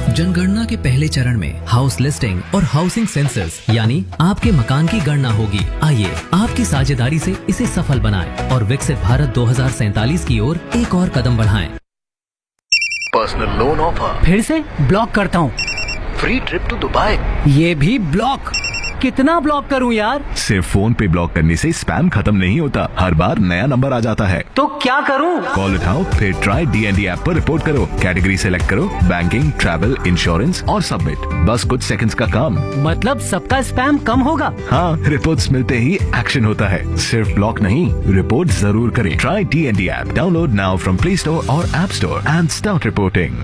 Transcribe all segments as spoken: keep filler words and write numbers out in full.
जनगणना के पहले चरण में हाउस लिस्टिंग और हाउसिंग सेंसस यानी आपके मकान की गणना होगी। आइए आपकी साझेदारी से इसे सफल बनाएं और विकसित भारत दो हज़ार सैंतालीस की ओर एक और कदम बढ़ाएं। पर्सनल लोन ऑफर फिर से ब्लॉक करता हूँ। फ्री ट्रिप टू दुबई ये भी ब्लॉक। कितना ब्लॉक करूं यार? सिर्फ फोन पे ब्लॉक करने से स्पैम खत्म नहीं होता, हर बार नया नंबर आ जाता है। तो क्या करूं? कॉल उठाओ, फिर ट्राई डीएनडी ऐप पर रिपोर्ट करो, कैटेगरी सेलेक्ट करो, बैंकिंग, ट्रैवल, इंश्योरेंस और सबमिट। बस कुछ सेकंड्स का काम। मतलब सबका स्पैम कम होगा? हाँ, रिपोर्ट्स मिलते ही एक्शन होता है। सिर्फ ब्लॉक नहीं, रिपोर्ट जरूर करें। Try DND app, download now from play store और app store and start reporting.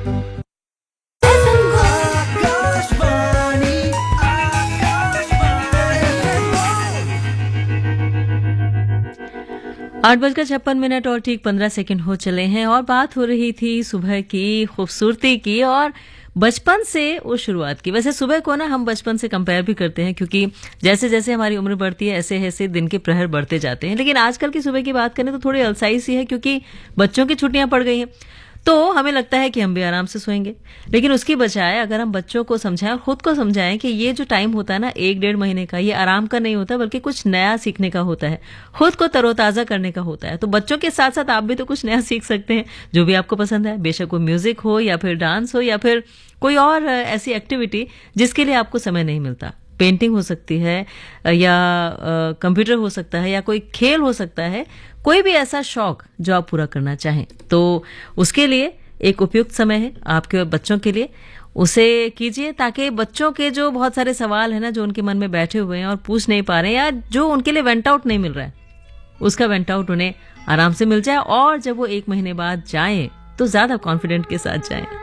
आठ बजकर छप्पन मिनट और ठीक पंद्रह सेकंड हो चले हैं और बात हो रही थी सुबह की खूबसूरती की और बचपन से वो शुरुआत की। वैसे सुबह को ना हम बचपन से कंपेयर भी करते हैं क्योंकि जैसे जैसे हमारी उम्र बढ़ती है ऐसे ऐसे दिन के प्रहर बढ़ते जाते हैं। लेकिन आजकल की सुबह की बात करें तो थोड़ी अलसाई सी है क्योंकि बच्चों की छुट्टियां पड़ गई हैं, तो हमें लगता है कि हम भी आराम से सोएंगे। लेकिन उसकी बजाय अगर हम बच्चों को समझाएं और खुद को समझाएं कि ये जो टाइम होता है ना एक डेढ़ महीने का, ये आराम का नहीं होता बल्कि कुछ नया सीखने का होता है, खुद को तरोताजा करने का होता है। तो बच्चों के साथ साथ आप भी तो कुछ नया सीख सकते हैं जो भी आपको पसंद है, बेशक वो म्यूजिक हो या फिर डांस हो या फिर कोई और ऐसी एक्टिविटी जिसके लिए आपको समय नहीं मिलता। पेंटिंग हो सकती है या कंप्यूटर हो सकता है या कोई खेल हो सकता है, कोई भी ऐसा शौक जो आप पूरा करना चाहें तो उसके लिए एक उपयुक्त समय है आपके बच्चों के लिए। उसे कीजिए ताकि बच्चों के जो बहुत सारे सवाल हैं ना जो उनके मन में बैठे हुए हैं और पूछ नहीं पा रहे हैं या जो उनके लिए वेंट आउट नहीं मिल रहा है, उसका वेंट आउट उन्हें आराम से मिल जाए और जब वो एक महीने बाद जाएं तो ज्यादा कॉन्फिडेंट के साथ जाएं।